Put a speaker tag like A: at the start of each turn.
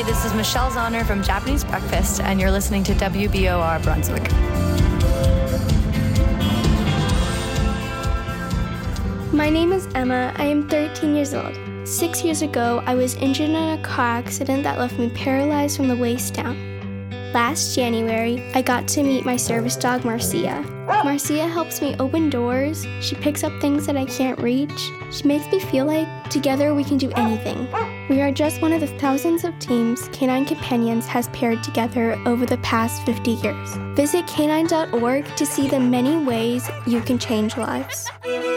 A: Hey, this is Michelle Zahner from Japanese Breakfast, and you're listening to WBOR Brunswick.
B: My name is Emma. I am 13 years old. 6 years ago, I was injured in a car accident that left me paralyzed from the waist down. Last January, I got to meet my service dog, Marcia. Marcia helps me open doors. She picks up things that I can't reach. She makes me feel like together we can do anything. We are just one of the thousands of teams Canine Companions has paired together over the past 50 years. Visit canine.org to see the many ways you can change lives.